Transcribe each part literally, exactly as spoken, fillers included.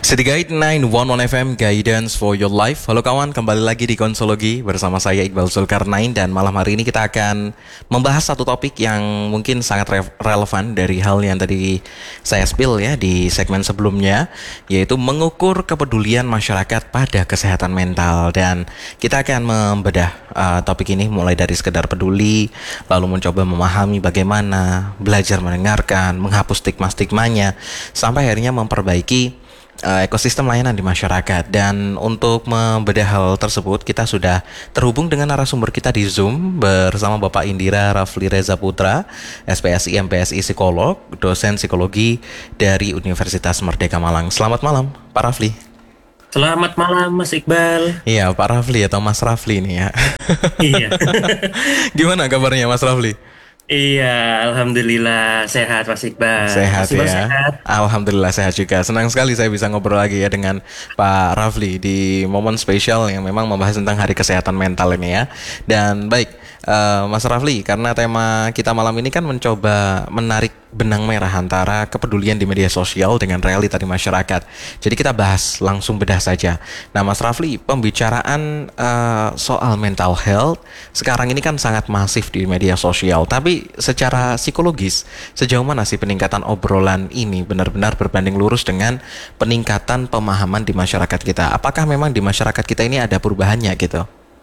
City Guide sembilan satu satu F M Guidance for Your Life. Halo kawan, kembali lagi di Konsologi bersama saya Iqbal Zulkarnain. Dan malam hari ini kita akan membahas satu topik yang mungkin sangat re- relevan dari hal yang tadi saya spill ya di segmen sebelumnya, yaitu mengukur kepedulian masyarakat pada kesehatan mental. Dan kita akan membedah uh, topik ini mulai dari sekedar peduli, lalu mencoba memahami bagaimana belajar mendengarkan, menghapus stigma-stigmanya, sampai akhirnya memperbaiki Uh, ekosistem layanan di masyarakat. Dan untuk membedah hal tersebut, kita sudah terhubung dengan narasumber kita di Zoom bersama Bapak Indira Rafli Reza Putra, S P S I M P S I psikolog, dosen psikologi dari Universitas Merdeka Malang. Selamat malam, Pak Rafli. Selamat malam, Mas Iqbal. Iya, Pak Rafli atau Mas Rafli nih ya. Iya. Gimana kabarnya, Mas Rafli? Iya, alhamdulillah sehat, Mas Iqbal. Sehat Mas Iqbal ya. sehat. Alhamdulillah sehat juga. Senang sekali saya bisa ngobrol lagi ya dengan Pak Rafli di momen spesial yang memang membahas tentang Hari Kesehatan Mental ini ya. Dan baik, uh, Mas Rafli, karena tema kita malam ini kan mencoba menarik benang merah antara kepedulian di media sosial dengan realita di masyarakat. Jadi kita bahas langsung bedah saja. Nah, Mas Rafli, pembicaraan uh, soal mental health sekarang ini kan sangat masif di media sosial. Tapi secara psikologis, sejauh mana sih peningkatan obrolan ini benar-benar berbanding lurus dengan peningkatan pemahaman di masyarakat kita? Apakah memang di masyarakat kita ini ada perubahannya gitu?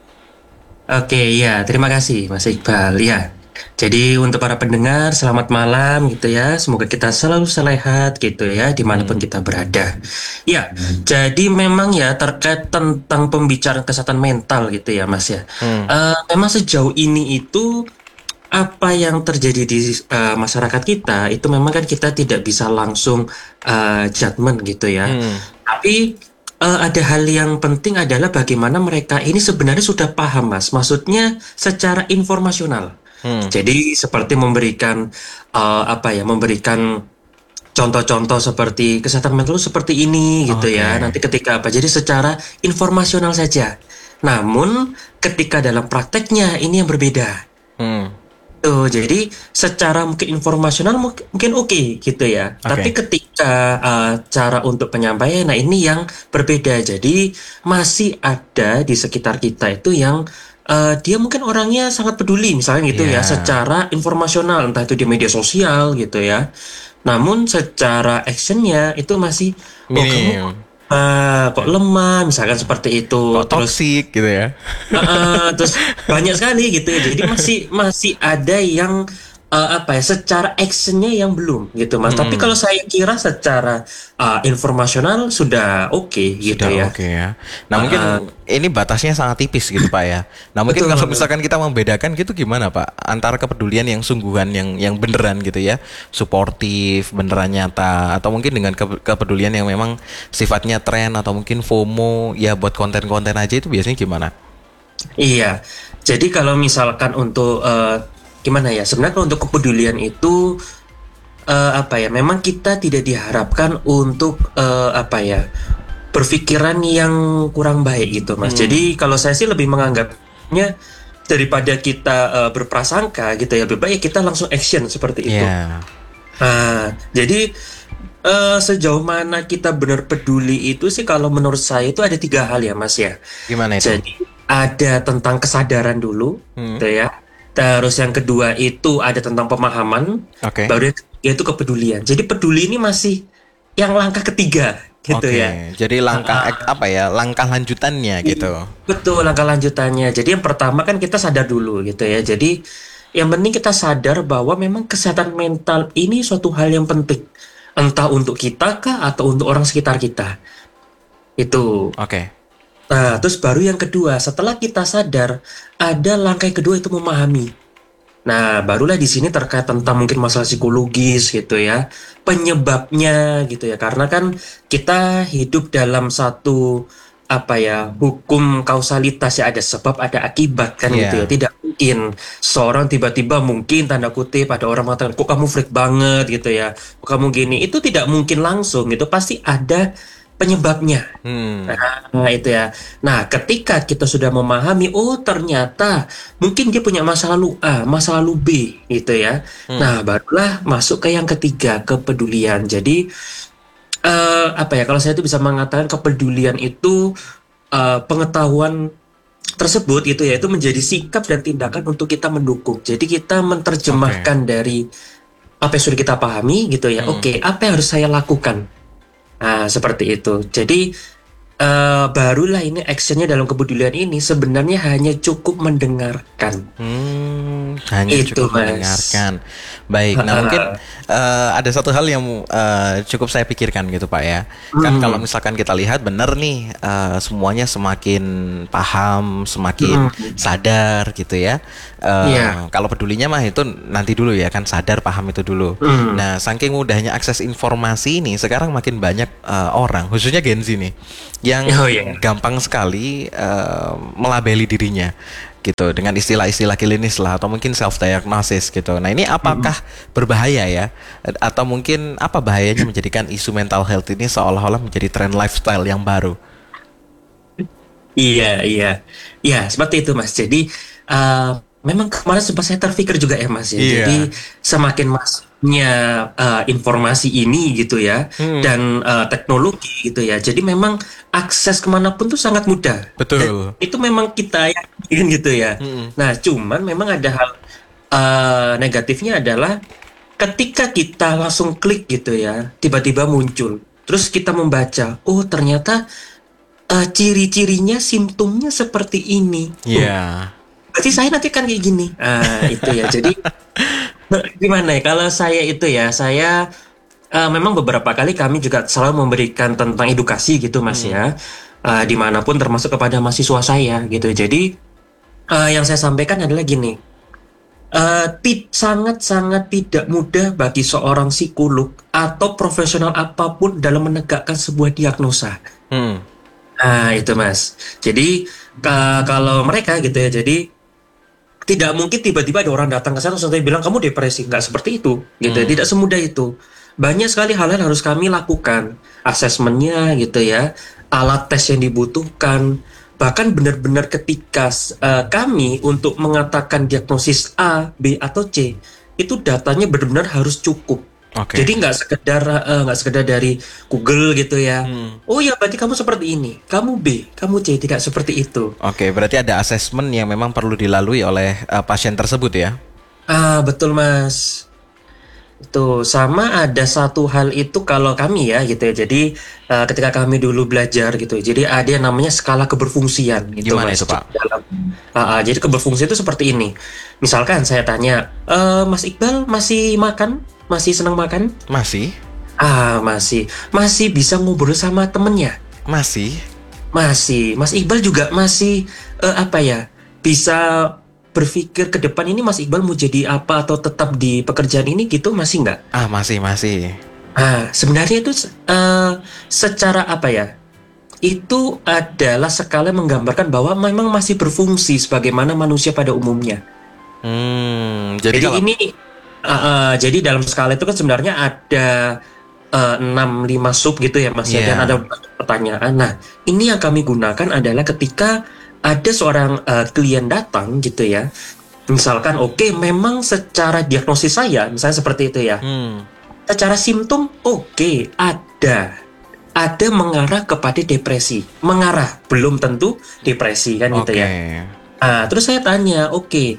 Oke, ya, terima kasih, Mas Iqbal. Ya. Jadi untuk para pendengar, selamat malam gitu ya. Semoga kita selalu sehat gitu ya, dimanapun hmm. kita berada. Ya, hmm. jadi memang ya terkait tentang pembicaraan kesehatan mental gitu ya, Mas ya. Hmm. Uh, memang sejauh ini itu apa yang terjadi di uh, masyarakat kita itu memang kan kita tidak bisa langsung uh, judgement gitu ya. Hmm. Tapi uh, ada hal yang penting adalah bagaimana mereka ini sebenarnya sudah paham, Mas. Maksudnya secara informasional. Hmm. Jadi seperti memberikan uh, apa ya, memberikan contoh-contoh seperti kesehatan mental seperti ini gitu okay. ya. Nanti ketika apa? Jadi secara informasional saja. Namun ketika dalam prakteknya ini yang berbeda. Hmm. Tuh, jadi secara mungkin informasional mungkin, mungkin oke okay, gitu ya. Okay. Tapi ketika uh, cara untuk penyampaian, nah ini yang berbeda. Jadi masih ada di sekitar kita itu yang Uh, dia mungkin orangnya sangat peduli misalnya gitu yeah. ya, secara informasional, entah itu di media sosial gitu ya. Namun secara actionnya itu masih oh kamu uh, kok lemah misalkan seperti itu, kok toksik gitu ya. Uh, uh, terus banyak sekali gitu ya. Jadi masih masih ada yang Uh, apa ya, secara actionnya yang belum gitu, Mas. Hmm. Tapi kalau saya kira secara uh, informasional sudah oke okay, gitu sudah ya. Oke okay, ya. Nah uh, mungkin ini batasnya sangat tipis gitu Pak ya. Nah mungkin betul, kalau misalkan kita membedakan gitu gimana Pak antara kepedulian yang sungguhan yang yang beneran gitu ya, suportif, beneran nyata, atau mungkin dengan ke- kepedulian yang memang sifatnya tren atau mungkin FOMO ya buat konten-konten aja, itu biasanya gimana? Iya. Jadi kalau misalkan untuk uh, gimana ya, sebenarnya kalau untuk kepedulian itu uh, apa ya, memang kita tidak diharapkan untuk uh, apa ya, berpikiran yang kurang baik gitu, Mas. Hmm. Jadi kalau saya sih lebih menganggapnya daripada kita uh, berprasangka gitu ya, lebih baik kita langsung action seperti itu. Yeah. Nah, jadi uh, sejauh mana kita benar peduli itu sih kalau menurut saya itu ada tiga hal ya, Mas ya. Gimana itu? Jadi ada tentang kesadaran dulu, hmm. gitu ya. Terus yang kedua itu ada tentang pemahaman, okay. baru yaitu kepedulian. Jadi peduli ini masih yang langkah ketiga gitu okay. ya. Jadi langkah uh, apa ya, langkah lanjutannya gitu. Betul, langkah lanjutannya. Jadi yang pertama kan kita sadar dulu gitu ya. Jadi yang penting kita sadar bahwa memang kesehatan mental ini suatu hal yang penting. Entah untuk kita kah atau untuk orang sekitar kita. Itu. Oke. Okay. Nah, terus baru yang kedua, setelah kita sadar, ada langkah kedua itu memahami. Nah, barulah di sini terkait tentang mungkin masalah psikologis gitu ya, penyebabnya gitu ya. Karena kan kita hidup dalam satu apa ya, hukum kausalitas ya, ada sebab ada akibat kan yeah. gitu ya. Tidak mungkin seorang tiba-tiba mungkin tanda kutip ada orang mengatakan kok kamu freak banget gitu ya, kok kamu gini, itu tidak mungkin langsung, itu pasti ada penyebabnya. Hmm. Nah, itu ya. Nah, ketika kita sudah memahami, oh ternyata mungkin dia punya masa lalu A, masa lalu B, gitu ya. Hmm. Nah, barulah masuk ke yang ketiga, kepedulian. Jadi eh, apa ya? Kalau saya itu bisa mengatakan kepedulian itu eh, pengetahuan tersebut gitu ya, itu menjadi sikap dan tindakan untuk kita mendukung. Jadi kita Oke. menerjemahkan dari apa yang sudah kita pahami gitu ya. Hmm. Oke, apa yang harus saya lakukan? Nah, seperti itu. Jadi eh, barulah ini actionnya dalam kepedulian ini sebenarnya hanya cukup mendengarkan. Hmm, hanya Itu, cukup Mas. mendengarkan. Baik, nah mungkin Heeh. eh, ada satu hal yang eh, cukup saya pikirkan gitu Pak ya. Kan kalau Mm-mm. misalkan kita lihat benar nih eh, semuanya semakin paham, semakin Mm-mm. sadar gitu ya. Eh, Iya. kalau pedulinya mah itu nanti dulu ya kan sadar paham itu dulu. Mm. Nah, saking mudahnya akses informasi ini sekarang makin banyak eh, orang, khususnya Gen Z nih, yang Oh ya. gampang sekali eh, melabeli dirinya gitu dengan istilah-istilah klinis lah atau mungkin self diagnosis gitu. Nah, ini apakah Mm-mm. berbahaya ya? Atau mungkin apa bahayanya menjadikan isu mental health ini seolah-olah menjadi tren lifestyle yang baru? Iya, iya. Ya, seperti itu, Mas. Jadi, eh, memang kemarin sempat saya terpikir juga ya, Mas ya. Jadi, Iya. semakin masuknya eh, informasi ini gitu ya, Hmm, dan eh, teknologi gitu ya. Jadi, memang akses kemanapun tuh sangat mudah. Dan betul. itu memang kita yakin gitu ya. Hmm, Nah, cuman memang ada hal eh, negatifnya adalah ketika kita langsung klik gitu ya, tiba-tiba muncul. Terus kita membaca, oh ternyata eh, ciri-cirinya, simptomnya seperti ini. Oh, iya. berarti saya nanti kan kayak gini. Ah, itu ya. Jadi gimana ya? Kalau saya itu ya, saya eh, memang beberapa kali kami juga selalu memberikan tentang edukasi gitu, Mas Hmm, ya. Eh, dimanapun termasuk kepada mahasiswa saya gitu. Jadi eh, yang saya sampaikan adalah gini. Eh, ti- sangat-sangat tidak mudah bagi seorang psikolog atau profesional apapun dalam menegakkan sebuah diagnosa. hmm, Ah, itu Mas. Jadi ka- kalau mereka gitu ya, jadi tidak mungkin tiba-tiba ada orang datang ke sana terus nanti bilang kamu depresi, nggak seperti itu, gitu ya. hmm. Tidak semudah itu. Banyak sekali hal yang harus kami lakukan, asesmennya gitu ya, alat tes yang dibutuhkan, bahkan benar-benar ketika eh, kami untuk mengatakan diagnosis A, B atau C, itu datanya benar-benar harus cukup. Oke. Jadi nggak sekedar eh, nggak sekedar dari Google gitu ya. Hmm. Oh ya, berarti kamu seperti ini. Kamu B, kamu C, tidak seperti itu. Oke, berarti ada asesmen yang memang perlu dilalui oleh eh, pasien tersebut ya. Ah, betul Mas. Itu sama ada satu hal itu kalau kami ya gitu ya. Jadi eh, ketika kami dulu belajar gitu. Jadi ada yang namanya skala keberfungsian gitu Gimana Mas. itu, Jadi Pak? dalam ah, ah, jadi keberfungsi itu seperti ini. Misalkan saya tanya, "Eh, Mas Iqbal masih makan? Masih senang makan?" Masih? Ah, masih. Masih bisa ngobrol sama temennya. Masih? Masih, Mas Iqbal juga masih eh, apa ya, bisa berpikir ke depan ini Mas Iqbal mau jadi apa atau tetap di pekerjaan ini gitu masih nggak? Ah, masih, masih. Ah, sebenarnya itu eh, secara apa ya? Itu adalah sekali menggambarkan bahwa memang masih berfungsi sebagaimana manusia pada umumnya. Hmm, jadi Jadi kalau ini eh, eh, jadi dalam skala itu kan sebenarnya ada eh, enam lima sub gitu ya Mas ya, dan ada ya, banyak pertanyaan. Nah, ini yang kami gunakan adalah ketika ada seorang eh, klien datang gitu ya. Misalkan oke memang secara diagnosis saya misalnya seperti itu ya. hmm, Secara simptom oke ada ada mengarah kepada depresi. Mengarah belum tentu depresi kan gitu oke. ya. Ah, terus saya tanya, oke.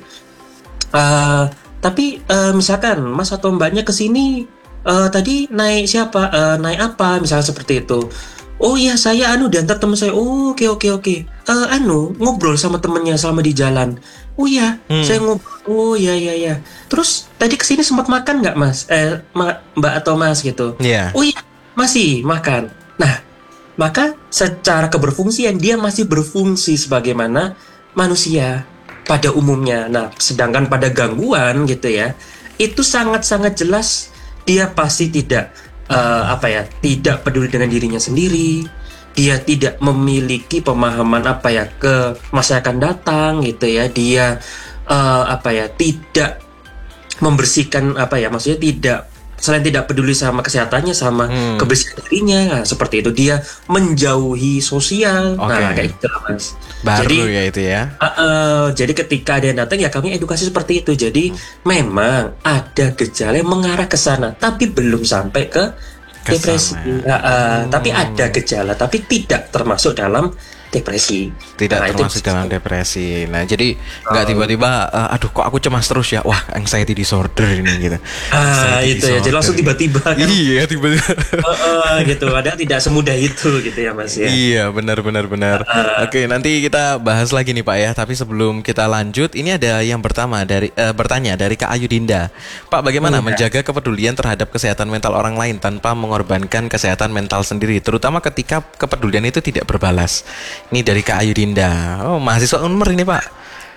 Eh, tapi eh, misalkan Mas atau Mbaknya ke sini eh, tadi naik siapa? Eh, naik apa? Misalnya seperti itu. Oh iya saya anu diantar teman saya. Oh oke oke oke. Eh, anu ngobrol sama temennya selama di jalan. Oh iya saya Hmm, ngobrol. Oh iya iya iya. Terus tadi ke sini sempat makan nggak Mas? Eh Ma- Mbak atau Mas gitu. ya. Oh iya masih makan. Nah maka secara keberfungsian dia masih berfungsi sebagaimana manusia pada umumnya. Nah, sedangkan pada gangguan gitu ya, itu sangat-sangat jelas dia pasti tidak eh, apa ya, tidak peduli dengan dirinya sendiri. Dia tidak memiliki pemahaman apa ya ke masa akan datang gitu ya. Dia eh, apa ya, tidak membersihkan apa ya, maksudnya tidak selain tidak peduli sama kesehatannya sama Hmm, kebersihan dirinya. Nah, seperti itu dia menjauhi sosial. Nah, oke. kayak gitu lah, Mas. Baru Jadi ya itu ya. Uh, uh, jadi ketika ada yang datang ya kami edukasi seperti itu. Jadi memang ada gejala yang mengarah ke sana, tapi belum sampai ke depresi. Kesel, Uh, uh, Hmm. Tapi ada gejala, tapi tidak termasuk dalam depresi. Tidak Nah, itu termasuk dalam depresi. Nah, jadi nggak tiba-tiba, eh, aduh kok aku cemas terus ya? Wah, anxiety disorder ini gitu. Ah, Anxiety itu ya. Jadi langsung disorder. tiba-tiba kan. Iya, tiba-tiba. Uh, uh, gitu. Padahal tidak semudah itu gitu ya Mas ya. Iya, benar benar benar. Oke, nanti kita bahas lagi nih Pak ya. Tapi sebelum kita lanjut, ini ada yang pertama dari eh, bertanya dari Kak Ayu Dinda. Pak, bagaimana Iya. menjaga kepedulian terhadap kesehatan mental orang lain tanpa mengorbankan kesehatan mental sendiri, terutama ketika kepedulian itu tidak berbalas? Ini dari Kak Ayu Dinda. Oh, mahasiswa Unmer ini Pak.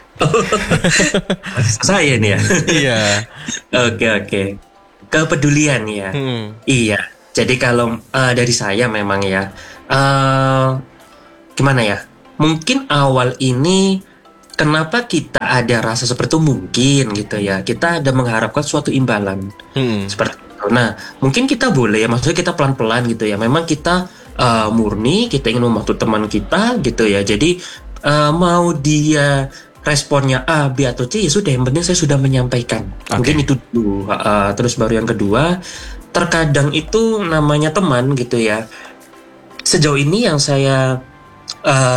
Saya nih ya. Iya. Oke oke. Kepedulian ya. Hmm. Iya. Jadi kalau eh, dari saya memang ya, eh gimana ya? Mungkin awal ini kenapa kita ada rasa seperti itu mungkin gitu ya. Kita ada mengharapkan suatu imbalan Hmm. seperti itu. Nah, mungkin kita boleh, maksudnya kita pelan-pelan gitu ya. Memang kita eh, murni, kita ingin membantu teman kita gitu ya. Jadi eh, mau dia responnya A, B atau C ya sudah. Yang penting saya sudah menyampaikan. Oke. Mungkin itu dulu. Uh, terus baru yang kedua, terkadang itu namanya teman gitu ya. Sejauh ini yang saya uh,